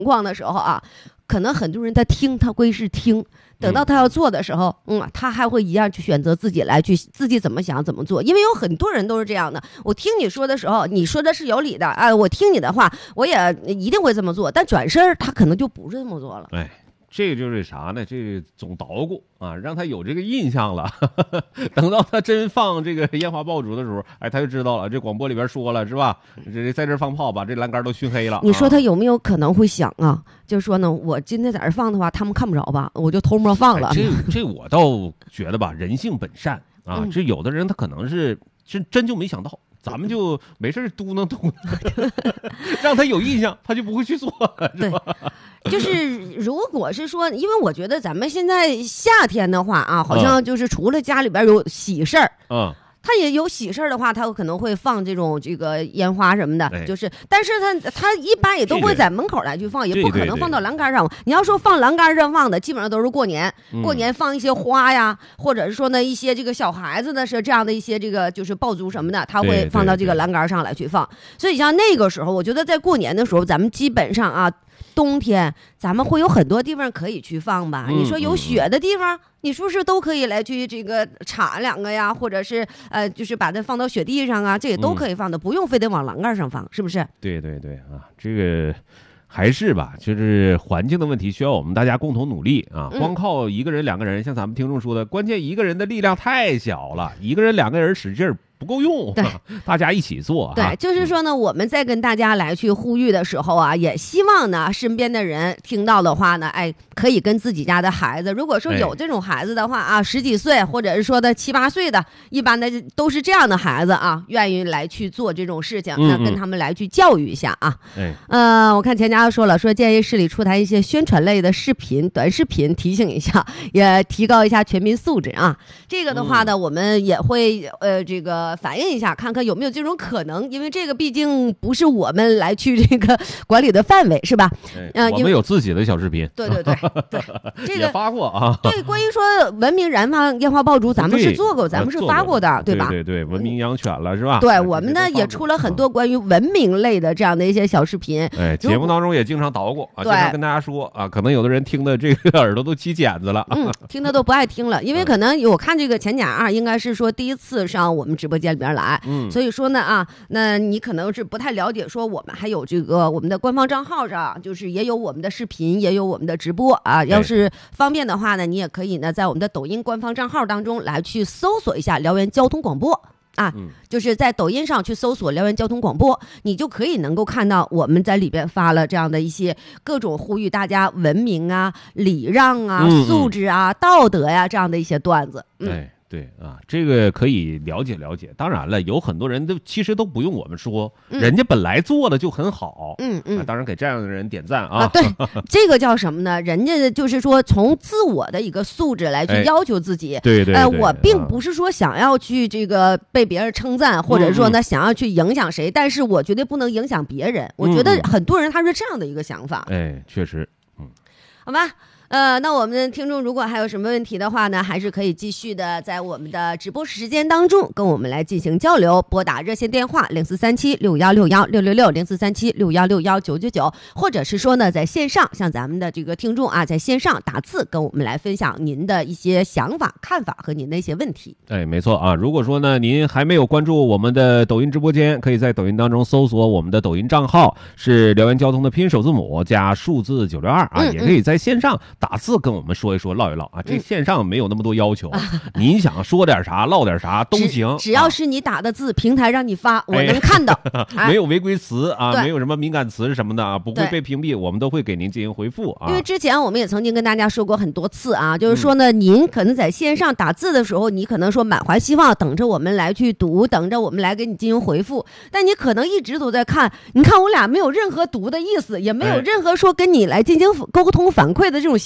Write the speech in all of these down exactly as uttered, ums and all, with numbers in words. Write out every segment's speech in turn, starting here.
况的时候啊，可能很多人他听他归是听，等到他要做的时候，嗯，他还会一样去选择自己来去自己怎么想怎么做，因为有很多人都是这样的。我听你说的时候，你说的是有理的，哎，我听你的话，我也一定会这么做，但转身他可能就不是这么做了。 哎。这个就是啥呢？这个总捣鼓啊，让他有这个印象了。等到他真放这个烟花爆竹的时候，哎，他就知道了。这广播里边说了是吧？这在这放炮，把这栏杆都熏黑了。 你说他有没有可能会想啊？就是说呢，我今天在这放的话，他们看不着吧？我就偷摸放了。 哎、这这我倒觉得吧，人性本善啊。嗯、这有的人他可能是真真就没想到。咱们就没事嘟囔嘟囔，让他有印象，他就不会去做，是吧？ 对，就是如果是说，因为我觉得咱们现在夏天的话啊，好像就是除了家里边有喜事儿，嗯。他也有喜事儿的话，他可能会放这种这个烟花什么的，哎、就是，但是他他一般也都会在门口来去放，这个、也不可能放到栏杆上。对对对，你要说放栏杆上放的，基本上都是过年，嗯、过年放一些花呀，或者是说呢一些这个小孩子的是这样的一些这个就是爆竹什么的，他会放到这个栏杆上来去放。对对对，所以像那个时候，我觉得在过年的时候，咱们基本上啊。冬天咱们会有很多地方可以去放吧、嗯、你说有雪的地方、嗯、你是不是都可以来去这个铲两个呀，或者是呃就是把它放到雪地上啊，这也都可以放的、嗯、不用非得往栏杆上放，是不是？ 对对对啊，这个还是吧，就是环境的问题需要我们大家共同努力啊！光靠一个人两个人、嗯、像咱们听众说的，关键一个人的力量太小了，一个人两个人使劲儿不够用，对，大家一起做。 对，就是说呢，我们在跟大家来去呼吁的时候啊，也希望呢，身边的人听到的话呢，哎，可以跟自己家的孩子，如果说有这种孩子的话啊，十几岁或者是说的七八岁的，一般的都是这样的孩子啊，愿意来去做这种事情，那跟他们来去教育一下啊。嗯，呃，我看钱家说了，说建议市里出台一些宣传类的视频、短视频，提醒一下，也提高一下全民素质啊。这个的话呢，嗯、我们也会呃这个。反映一下，看看有没有这种可能，因为这个毕竟不是我们来去这个管理的范围，是吧？ 呃，我们有自己的小视频， 对对对对，这个也发过啊。 对，关于说文明燃放烟花爆竹，咱们是做过，咱们是发过的，对吧？ 对对对，文明养犬了是吧？ 对，我们呢也出了很多关于文明类的这样的一些小视频。 哎，节目当中也经常捣鼓啊，经常跟大家说啊，可能有的人听的这个耳朵都起茧子了， 嗯，听的都不爱听了，因为可能我看这个钱甲啊，应该是说第一次上我们直播间里边来。嗯，所以说呢啊，那你可能是不太了解，说我们还有这个我们的官方账号上，就是也有我们的视频，也有我们的直播啊。要是方便的话呢，你也可以呢在我们的抖音官方账号当中来去搜索一下辽源交通广播啊，嗯、就是在抖音上去搜索辽源交通广播，你就可以能够看到我们在里边发了这样的一些各种呼吁大家文明啊、礼让啊、嗯、素质啊、道德呀、啊、这样的一些段子。嗯。 哎对啊，这个可以了解了解。当然了，有很多人都其实都不用我们说，嗯、人家本来做的就很好。嗯嗯、啊，当然给这样的人点赞啊。 啊对，这个叫什么呢？人家就是说从自我的一个素质来去要求自己。 哎、对对对。 呃，我并不是说想要去这个被别人称赞，嗯、或者说呢想要去影响谁，但是我绝对不能影响别人。我觉得很多人他是这样的一个想法。 哎，确实，嗯， 好吧。呃，那我们的听众如果还有什么问题的话呢，还是可以继续的在我们的直播时间当中跟我们来进行交流，拨打热线电话零四三七六幺六幺六六六零四三七六幺六幺九九九，或者是说呢在线上，像咱们的这个听众啊，在线上打字跟我们来分享您的一些想法、看法和您的一些问题。 哎，没错啊。如果说呢您还没有关注我们的抖音直播间，可以在抖音当中搜索我们的抖音账号是辽源交通的拼音首字母加数字九六二啊，嗯嗯，也可以在线上打字跟我们说一说唠一唠啊，这线上没有那么多要求，嗯、你想说点啥唠点啥都行， 只, 只要是你打的字，啊、平台让你发，我能看到， 哎、没有违规词啊，没有什么敏感词什么的啊，不会被屏蔽，我们都会给您进行回复啊。 因为之前我们也曾经跟大家说过很多次啊，就是说呢，嗯、您可能在线上打字的时候，你可能说满怀希望，等着我们来去读，等着我们来给你进行回复，但你可能一直都在看，你看我俩没有任何读的意思，也没有任何说跟你来进行沟通反馈的这种想法。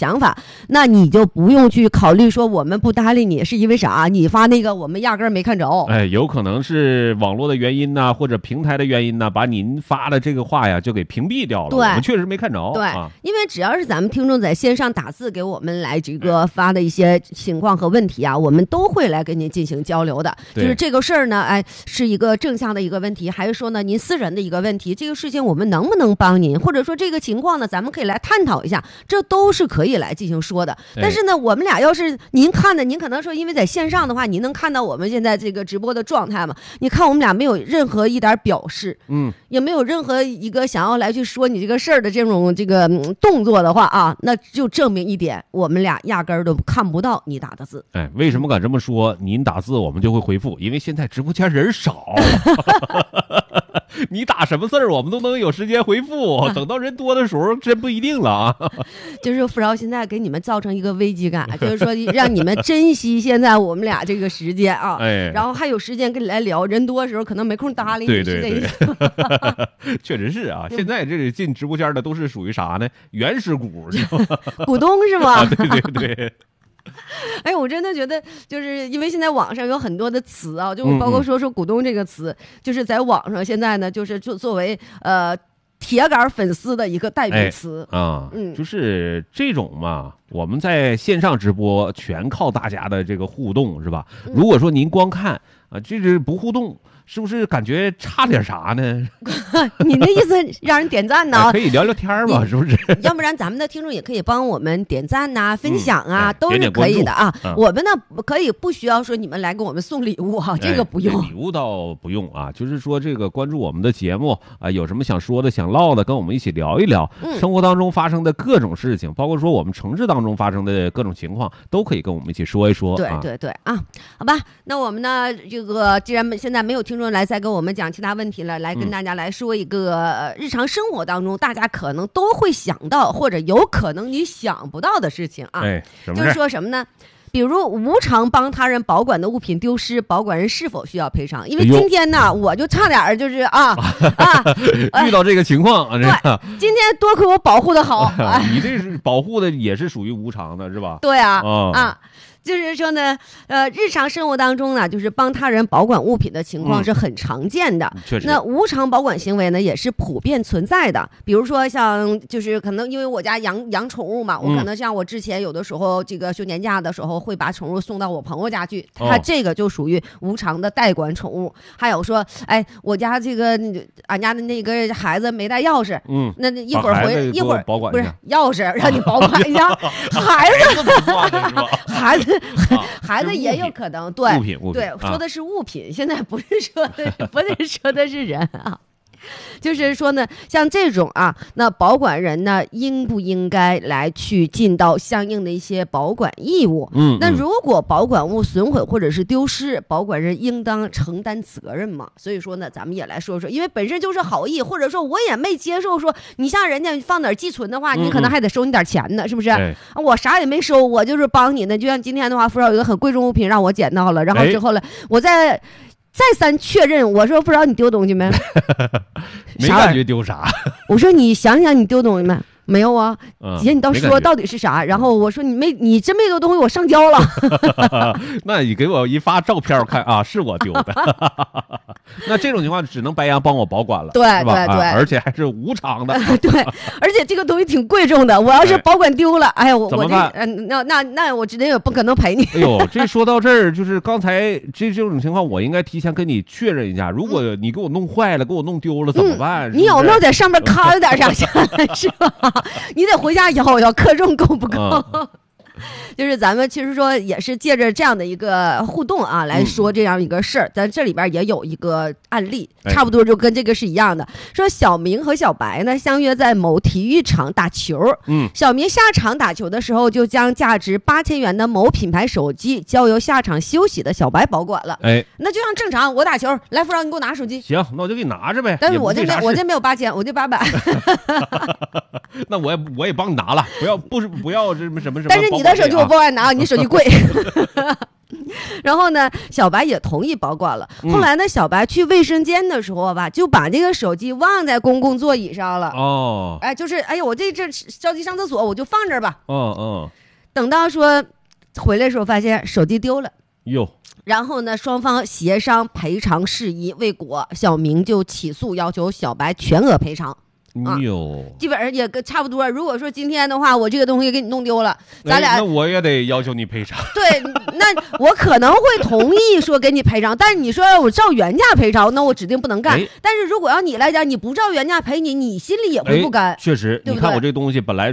想法，那你就不用去考虑说我们不搭理你是因为啥，你发那个我们压根儿没看着。 哎，有可能是网络的原因呢，或者平台的原因呢，把您发的这个话呀就给屏蔽掉了。 对， 我们确实没看着。 对、 啊， 因为只要是咱们听众在线上打字给我们来这个发的一些情况和问题啊，我们都会来跟您进行交流的。就是这个事儿呢，哎，是一个正向的一个问题，还是说呢您私人的一个问题，这个事情我们能不能帮您，或者说这个情况呢咱们可以来探讨一下，这都是可以来进行说的。但是呢我们俩要是您看的，您可能说因为在线上的话，您能看到我们现在这个直播的状态嘛，你看我们俩没有任何一点表示，嗯，也没有任何一个想要来去说你这个事儿的这种这个、嗯、动作的话啊，那就证明一点，我们俩压根儿都看不到你打的字。 哎，为什么敢这么说？您打字我们就会回复，因为现在直播间人少。你打什么字儿，我们都能有时间回复。等到人多的时候，真不一定了啊。 就是富饶现在给你们造成一个危机感，就是说让你们珍惜现在我们俩这个时间啊，哎、然后还有时间跟你来聊。人多的时候可能没空搭理你， 对对对，是这意思。确实是啊，现在这里进直播间的都是属于啥呢？原始股， 股东是吗？ 啊、对对对。 哎，我真的觉得，就是因为现在网上有很多的词啊，就包括说说股东这个词，嗯嗯就是在网上现在呢，就是作作为呃铁杆粉丝的一个代名词、 哎、啊，嗯，就是这种嘛，我们在线上直播全靠大家的这个互动，是吧？嗯、如果说您光看啊，这是不互动。是不是感觉差点啥呢？ 你那意思让人点赞呢、 哎？可以聊聊天嘛，是不是？ 要不然咱们的听众也可以帮我们点赞呐、啊、分享啊、 嗯， 都是可以的啊。 嗯、 我们呢可以不需要说你们来给我们送礼物哈、啊，这个不用。 哎、礼物倒不用啊，就是说这个关注我们的节目啊，有什么想说的、想唠的，跟我们一起聊一聊。嗯、生活当中发生的各种事情，包括说我们城市当中发生的各种情况，都可以跟我们一起说一说。 对对对啊，好吧，那我们呢，这个既然现在没有听众来再跟我们讲其他问题了，来跟大家来说一个、嗯呃、日常生活当中大家可能都会想到或者有可能你想不到的事情啊。 哎， 就是说什么呢？比如无偿帮他人保管的物品丢失，保管人是否需要赔偿？因为今天呢，哎、我就差点就是啊啊遇到这个情况啊， 对，今天多亏我保护的好， 哎、你这是保护的也是属于无偿的，是吧？ 对啊， 哦、 啊。就是说呢，呃，日常生活当中呢，就是帮他人保管物品的情况是很常见的。 嗯、确实。 那无偿保管行为呢，也是普遍存在的。比如说像，就是可能因为我家养养宠物嘛，我可能像我之前有的时候这个休年假的时候会把宠物送到我朋友家去， 哦、 他这个就属于无偿的代管宠物。还有说，哎，我家这个俺家的那个孩子没带钥匙， 嗯， 那一会儿回一会儿保管不是钥匙让你保管一下，孩子孩子。孩子也有可能，对， 物品物品对，说的是物品，啊、现在不是说的，不是说的是人啊。就是说呢，像这种啊，那保管人呢，应不应该来去尽到相应的一些保管义务？ 嗯， 那如果保管物损毁或者是丢失，保管人应当承担责任嘛？所以说呢，咱们也来说说，因为本身就是好意，或者说我也没接受说，你像人家放点寄存的话，你可能还得收你点钱呢，嗯、是不是？我啥也没收，我就是帮你呢。就像今天的话，富少有一个很贵重物品让我捡到了，然后之后呢，我再。再三确认，我说不知道你丢东西没？ 没感觉丢啥。 我说你想想你丢东西没？没有啊，姐、嗯、你倒说到底是啥？然后我说你没，你真没丢东西，我上交了。 那你给我一发照片看啊，是我丢的。那这种情况只能白羊帮我保管了， 对对对、 啊，而且还是无偿的。 对，而且这个东西挺贵重的，我要是保管丢了，哎呀，我我这呃那那那我直接也不可能赔你。 哎呦，这说到这儿，就是刚才这这种情况，我应该提前跟你确认一下，如果你给我弄坏了，给我弄丢了怎么办？ 嗯、你有没有在上面看点啥下来是吧？你得回家摇摇，克重够不够？嗯、就是咱们其实说也是借着这样的一个互动啊来说这样一个事儿，咱、嗯、这里边也有一个案例，差不多就跟这个是一样的。哎、说小明和小白呢相约在某体育场打球，嗯，小明下场打球的时候就将价值八千元的某品牌手机交由下场休息的小白保管了。 哎， 那就像正常，我打球，来富少你给我拿手机， 行，那我就给你拿着呗。 但是我这没我这没有八千，我这八百。 那我也我也帮你拿了，不要不是不要什么什么什么。 但是你的手机我不爱拿，你手机贵。 然后呢，小白也同意保管了。后来呢，小白去卫生间的时候吧，就把这个手机忘在公共座椅上了。哦，哎，就是哎呀，我这这着急上厕所，我就放这儿吧。 嗯嗯。 等到说回来的时候，发现手机丢了。 哟。 然后呢，双方协商赔偿事宜未果，小明就起诉要求小白全额赔偿。 哟、 啊，基本上也差不多。如果说今天的话，我这个东西给你弄丢了，咱俩、 哎、那我也得要求你赔偿。 对，那我可能会同意说给你赔偿，但是你说我照原价赔偿，那我指定不能干。哎、但是如果要你来讲，你不照原价赔你，你心里也会不甘。 哎、确实， 对不对？ 你看我这东西本来